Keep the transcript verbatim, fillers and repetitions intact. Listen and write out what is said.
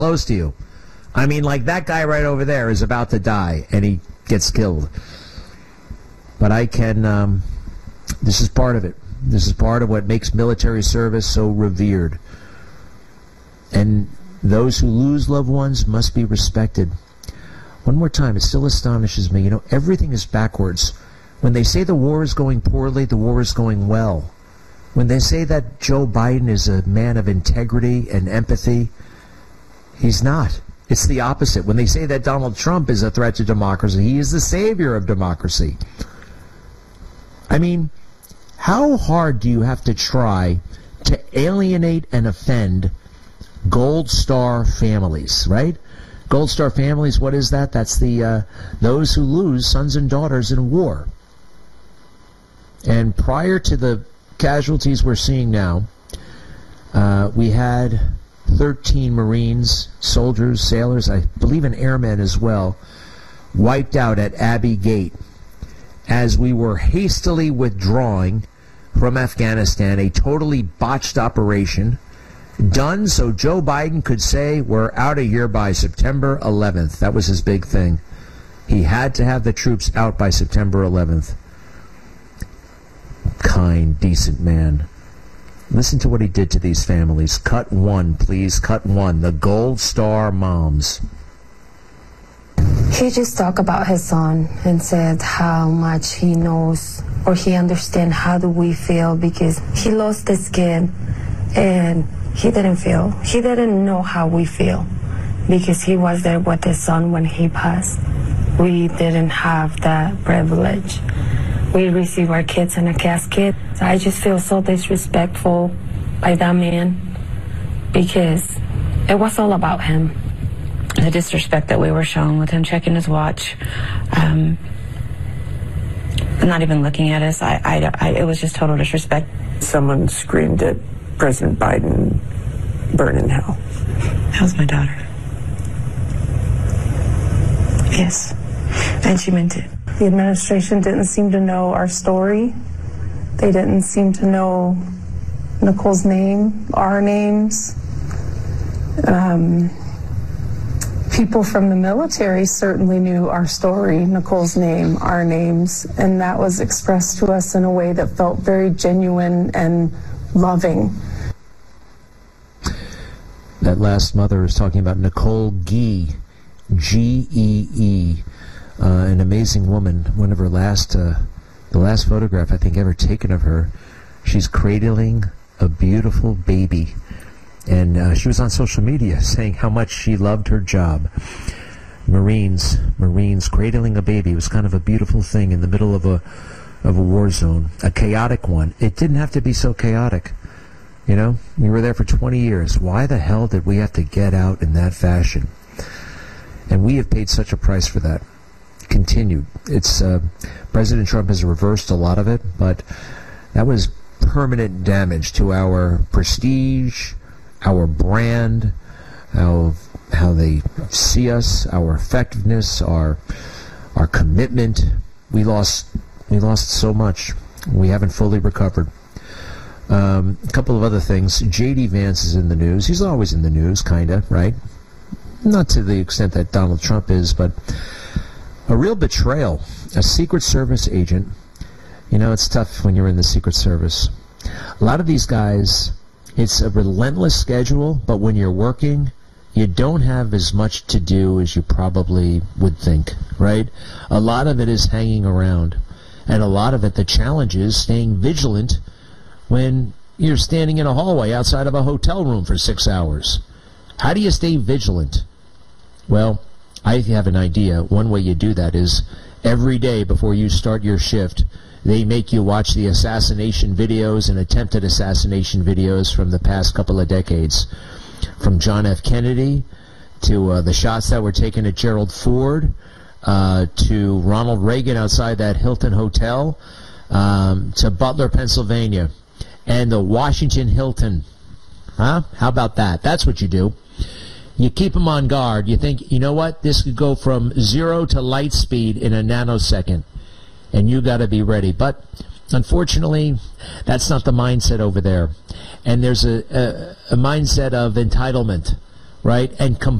close to you. I mean, like that guy right over there is about to die, and he gets killed. But I can, um, this is part of it. This is part of what makes military service so revered. And those who lose loved ones must be respected. One more time, it still astonishes me. You know, everything is backwards. When they say the war is going poorly, the war is going well. When they say that Joe Biden is a man of integrity and empathy, he's not. It's the opposite. When they say that Donald Trump is a threat to democracy, he is the savior of democracy. I mean, how hard do you have to try to alienate and offend Gold Star families, right? Gold Star families, what is that? That's the uh, those who lose sons and daughters in war. And prior to the casualties we're seeing now, uh, we had thirteen Marines, soldiers, sailors, I believe an airman as well, wiped out at Abbey Gate as we were hastily withdrawing from Afghanistan, a totally botched operation done so Joe Biden could say we're out of here by September eleventh. That was his big thing. He had to have the troops out by September eleventh. Kind, decent man. Listen to what he did to these families. Cut one, please. Cut one. The Gold Star moms. He just talked about his son and said how much he knows or he understands how do we feel because he lost his kid and he didn't feel. He didn't know how we feel because he was there with his son when he passed. We didn't have that privilege. We receive our kids in a casket. I just feel so disrespectful by that man because it was all about him. The disrespect that we were shown with him checking his watch, um, not even looking at us, I, I, I, it was just total disrespect. Someone screamed at President Biden, burn in hell. That was my daughter. Yes, and she meant it. The administration didn't seem to know our story. They didn't seem to know Nicole's name, our names. Um, people from the military certainly knew our story, Nicole's name, our names, and that was expressed to us in a way that felt very genuine and loving. That last mother is talking about Nicole Gee, G E E. Uh, an amazing woman. One of her last, uh, the last photograph I think ever taken of her, she's cradling a beautiful baby. And uh, she was on social media saying how much she loved her job. Marines, Marines cradling a baby was kind of a beautiful thing in the middle of a, of a war zone, a chaotic one. It didn't have to be so chaotic. You know, we were there for twenty years. Why the hell did we have to get out in that fashion? And we have paid such a price for that. Continued. It's uh, President Trump has reversed a lot of it, but that was permanent damage to our prestige, our brand, how how they see us, our effectiveness, our our commitment. We lost we lost so much. We haven't fully recovered. Um, a couple of other things. J D Vance is in the news. He's always in the news, kinda, right? Not to the extent that Donald Trump is, but a real betrayal. A Secret Service agent. You know, it's tough when you're in the Secret Service. A lot of these guys, it's a relentless schedule, but when you're working, you don't have as much to do as you probably would think, right? A lot of it is hanging around. And a lot of it, the challenge is staying vigilant when you're standing in a hallway outside of a hotel room for six hours. How do you stay vigilant? Well, I have an idea. One way you do that is every day before you start your shift, they make you watch the assassination videos and attempted assassination videos from the past couple of decades. From John F. Kennedy to uh, the shots that were taken at Gerald Ford uh, to Ronald Reagan outside that Hilton Hotel um, to Butler, Pennsylvania, and the Washington Hilton. Huh? How about that? That's what you do. You keep them on guard. You think, you know what? This could go from zero to light speed in a nanosecond. And you got to be ready. But unfortunately, that's not the mindset over there. And there's a, a, a mindset of entitlement. right, and